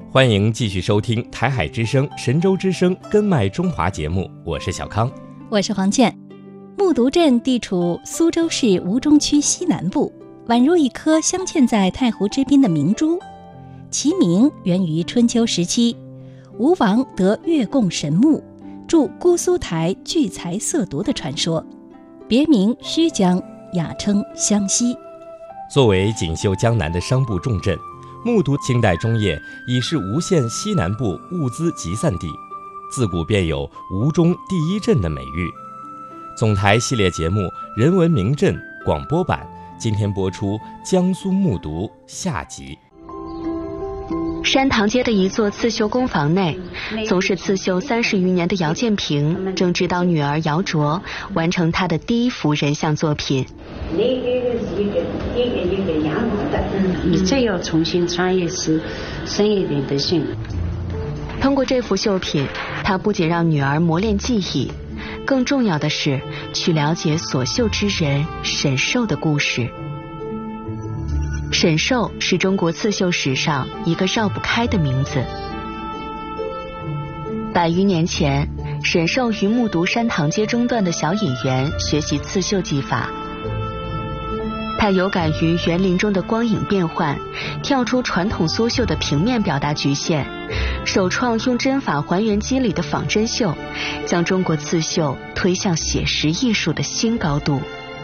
欢迎继续收听台海之声、神州之声根脉中华节目，我是小康， 我是黄倩。木渎镇地处苏州市吴中区西南部，宛如一颗镶嵌在太湖之滨的明珠。其名源于春秋时期，吴王得月贡神木，筑姑苏台聚财色渎的传说，别名虚江，雅称湘西。 作为锦绣江南的商埠重镇，木渎清代中叶已是吴县西南部物资集散地，自古便有吴中第一镇的美誉。总台系列节目《人文名镇》广播版今天播出江苏木渎下集。 山塘街的一座刺绣工坊内，从事刺绣30余年的姚建平正指导女儿姚卓完成她的第一幅人像作品。 你这要重新穿一丝深一点的线。 通过这幅绣品，她不仅让女儿磨练技艺，更重要的是去了解所绣之人沈寿的故事。沈寿是中国刺绣史上一个绕不开的名字。100余年前，沈寿于木渎山塘街中段的小隐园学习刺绣技法。他有感于园林中的光影变幻，跳出传统苏绣的平面表达局限，首创用针法还原肌理的仿真绣，将中国刺绣推向写实艺术的新高度。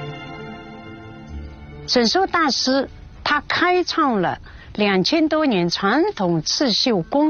沈寿大师他开创了2000多年传统刺绣工